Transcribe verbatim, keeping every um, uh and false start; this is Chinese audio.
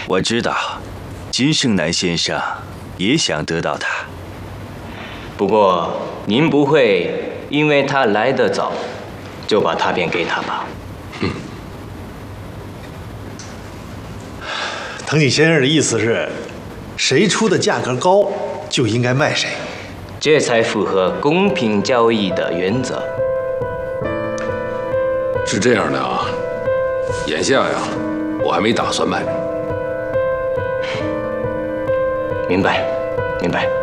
我知道，金圣南先生也想得到他。 不过您不会因为他来得早，就把他便给他吧？ 嗯。 藤井先生的意思是，谁出的价格高，就应该卖谁。 这才符合公平交易的原则。 是这样的啊，眼下呀，我还没打算卖。 明白，明白。